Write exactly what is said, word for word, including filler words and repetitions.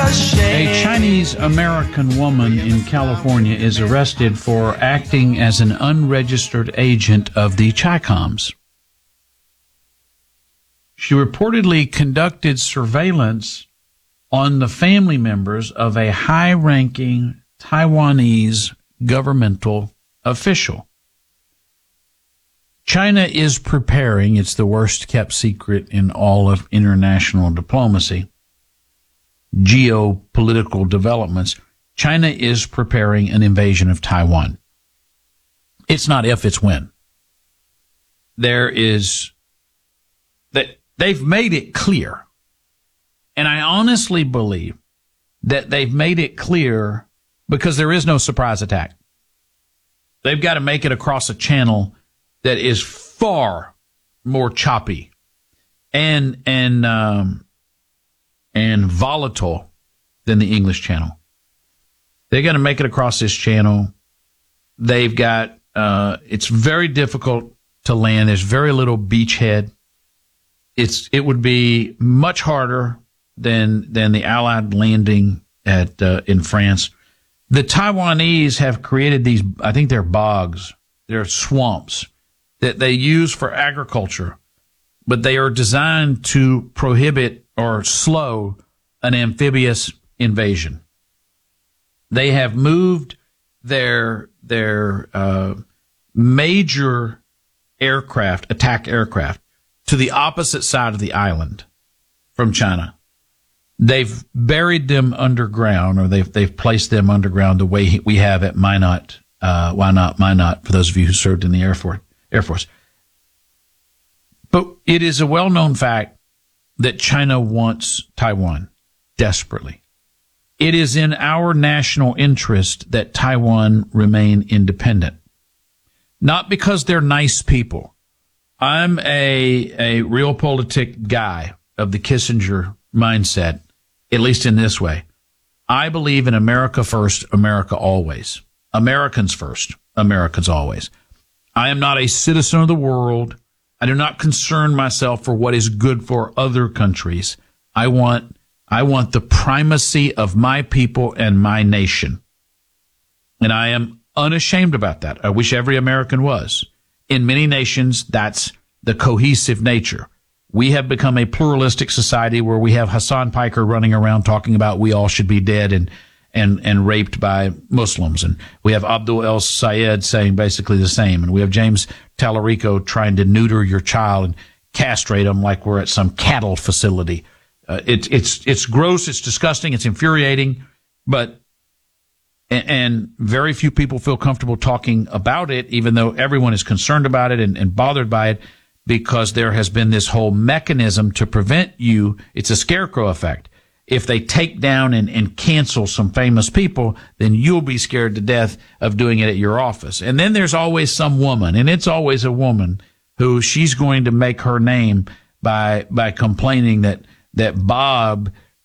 A Chinese American woman in California is arrested for acting as an unregistered agent of the Chi-Coms. She reportedly conducted surveillance on the family members of a high-ranking Taiwanese governmental official. China is preparing, it's the worst-kept secret in all of international diplomacy, geopolitical developments. China is preparing an invasion of Taiwan. It's not if, it's when. There is, that they've made it clear, and I honestly believe that they've made it clear because there is no surprise attack. They've got to make it across a channel that is far more choppy and, and, um, and volatile than the English Channel. They're going to make it across this channel. They've got, uh, it's very difficult to land. There's very little beachhead. It's, it would be much harder than, than the Allied landing at, uh, in France. The Taiwanese have created these, I think they're bogs, they're swamps that they use for agriculture, but they are designed to prohibit or slow an amphibious invasion. They have moved their their uh, major aircraft, attack aircraft, to the opposite side of the island from China. They've buried them underground, or they've they've placed them underground the way we have at Minot, uh, why not Minot, for those of you who served in the Air Force. Air Force. But it is a well-known fact that China wants Taiwan desperately. It is in our national interest that Taiwan remain independent. Not because they're nice people. I'm a, a realpolitik guy of the Kissinger mindset, at least in this way. I believe in America first, America always. Americans first, Americans always. I am not a citizen of the world. I do not concern myself for what is good for other countries. I want, I want the primacy of my people and my nation. And I am unashamed about that. I wish every American was. In many nations, that's the cohesive nature. We have become a pluralistic society where we have Hassan Piker running around talking about we all should be dead and and and raped by Muslims. And we have Abdul El Sayed saying basically the same. And we have James Tallarico trying to neuter your child and castrate them like we're at some cattle facility. Uh, it, it's it's gross, it's disgusting, it's infuriating, but and, and very few people feel comfortable talking about it, even though everyone is concerned about it and, and bothered by it, because there has been this whole mechanism to prevent you. It's a scarecrow effect. If they take down and, and cancel some famous people, then you'll be scared to death of doing it at your office. And then there's always some woman, and it's always a woman, who she's going to make her name by by complaining that that Bob